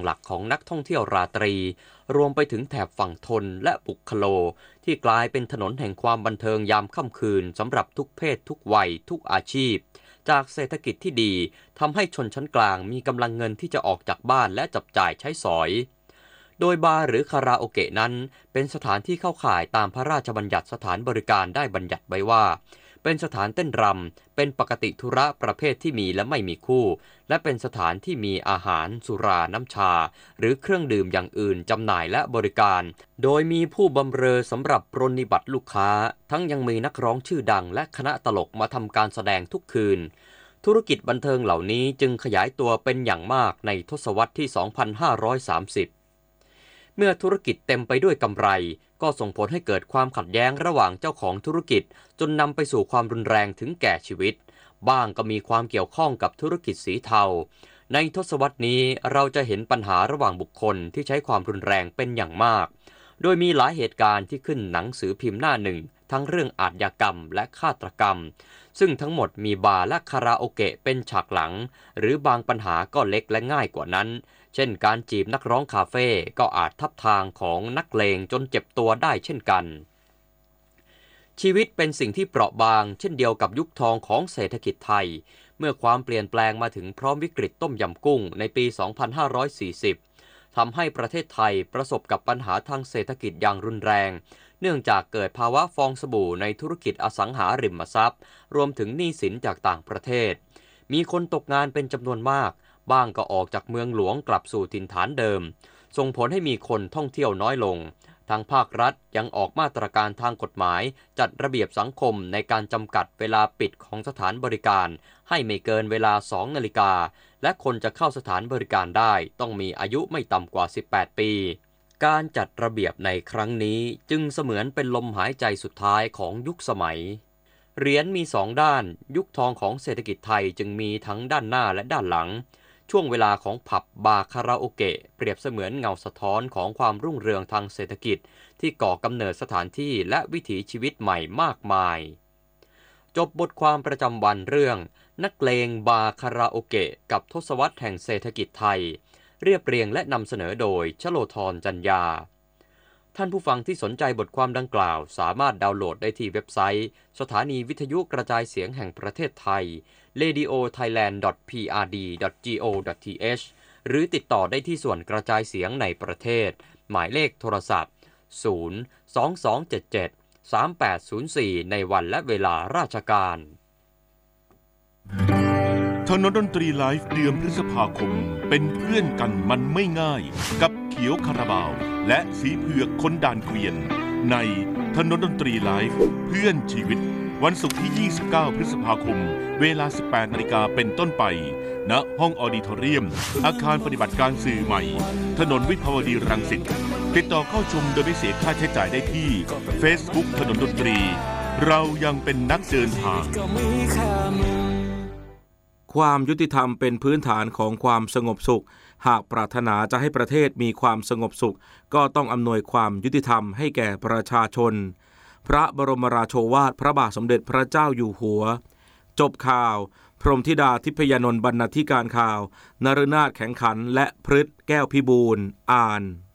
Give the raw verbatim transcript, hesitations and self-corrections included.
หลักของนักท่องเที่ยวราตรีรวมไปถึงแถบฝั่งทนและบุคโลที่กลายเป็นถนนแห่งความบันเทิงยามค่ำคืนสำหรับทุกเพศทุกวัยทุกอาชีพจากเศรษฐกิจที่ดีทำให้ชนชั้นกลางมีกำลังเงินที่จะออกจากบ้านและจับจ่ายใช้สอยโดยบาร์หรือคาราโอเกะนั้นเป็นสถานที่เข้าข่ายตามพระราชบัญญัติสถานบริการได้บัญญัติไว้ว่าเป็นสถานเต้นรำเป็นปกติธุระประเภทที่มีและไม่มีคู่และเป็นสถานที่มีอาหารสุราน้ำชาหรือเครื่องดื่มอย่างอื่นจำหน่ายและบริการโดยมีผู้บำเรอสำหรับปรนนิบัติลูกค้าทั้งยังมีนักร้องชื่อดังและคณะตลกมาทำการแสดงทุกคืนธุรกิจบันเทิงเหล่านี้จึงขยายตัวเป็นอย่างมากในทศวรรษที่ สองพันห้าร้อยสามสิบ เมื่อธุรกิจเต็มไปด้วยกำไรก็ส่งผลให้เกิดความขัดแย้งระหว่างเจ้าของธุรกิจจนนำไปสู่ความรุนแรงถึงแก่ชีวิตบ้างก็มีความเกี่ยวข้องกับธุรกิจสีเทาในทศวรรษนี้เราจะเห็นปัญหาระหว่างบุคคลที่ใช้ความรุนแรงเป็นอย่างมากโดยมีหลายเหตุการณ์ที่ขึ้นหนังสือพิมพ์หน้าหนึ่งทั้งเรื่องอาชญากรรมและฆาตกรรมซึ่งทั้งหมดมีบาร์และคาราโอเกะเป็นฉากหลังหรือบางปัญหาก็เล็กและง่ายกว่านั้นเช่นการจีบนักร้องคาเฟ่ก็อาจทับทางของนักเลงจนเจ็บตัวได้เช่นกันชีวิตเป็นสิ่งที่เปราะบางเช่นเดียวกับยุคทองของเศรษฐกิจไทยเมื่อความเปลี่ยนแปลงมาถึงพร้อมวิกฤตต้มยำกุ้งในปี สองพันห้าร้อยสี่สิบ ทำให้ประเทศไทยประสบกับปัญหาทางเศรษฐกิจอย่างรุนแรงเนื่องจากเกิดภาวะฟองสบู่ในธุรกิจอสังหาริมทรัพย์รวมถึงหนี้สินจากต่างประเทศมีคนตกงานเป็นจำนวนมากบ้างก็ออกจากเมืองหลวงกลับสู่ถิ่นฐานเดิมส่งผลให้มีคนท่องเที่ยวน้อยลงทางภาครัฐยังออกมาตรการทางกฎหมายจัดระเบียบสังคมในการจำกัดเวลาปิดของสถานบริการให้ไม่เกินเวลาสองนาฬิกาและคนจะเข้าสถานบริการได้ต้องมีอายุไม่ต่ำกว่าสิบแปดปีการจัดระเบียบในครั้งนี้จึงเสมือนเป็นลมหายใจสุดท้ายของยุคสมัยเหรียญมีสองด้านยุคทองของเศรษฐกิจไทยจึงมีทั้งด้านหน้าและด้านหลังช่วงเวลาของผับบาร์คาราโอเกะเปรียบเสมือนเงาสะท้อนของความรุ่งเรืองทางเศรษฐกิจที่ก่อกำเนิดสถานที่และวิถีชีวิตใหม่มากมายจบบทความประจำวันเรื่องนักเลงบาร์คาราโอเกะกับทศวรรษแห่งเศรษฐกิจไทยเรียบเรียงและนำเสนอโดยชโลธรจันยาท่านผู้ฟังที่สนใจบทความดังกล่าวสามารถดาวน์โหลดได้ที่เว็บไซต์สถานีวิทยุกระจายเสียงแห่งประเทศไทย เรดิโอไทยแลนด์ ดอท พี อาร์ ดี ดอท จี โอ ดอท ที เอช หรือติดต่อได้ที่ส่วนกระจายเสียงในประเทศหมายเลขโทรศัพท์ ศูนย์ สอง สอง เจ็ด เจ็ด สาม แปด ศูนย์ สี่ ในวันและเวลาราชการถนนดนตรีไลฟ์เดือนพฤษภาคมเป็นเพื่อนกันมันไม่ง่ายกับเขียวคาราบาวและสีเผือกคนด่านเกวียนในถนนดนตรีไลฟ์เพื่อนชีวิตวันศุกร์ที่ยี่สิบเก้าพฤษภาคมเวลา สิบแปดนาฬิกา นเป็นต้นไปณห้องออดิทอเรียมอาคารปฏิบัติการสื่อใหม่ถนนวิภาวดีรังสิตติดต่อเข้าชมโดยไม่เสียค่าใช้จ่ายได้ที่ Facebook ถนนดนตรีเรายังเป็นนักเดินทางความยุติธรรมเป็นพื้นฐานของความสงบสุขหากปรารถนาจะให้ประเทศมีความสงบสุขก็ต้องอำนวยความยุติธรรมให้แก่ประชาชนพระบรมราโชวาทพระบาทสมเด็จพระเจ้าอยู่หัวจบข่าวพรหมธิดาทิพยานนท์บรรณาธิการข่าวนฤนาถแข็งขันและพฤทธิ์แก้วพิบูลย์อ่าน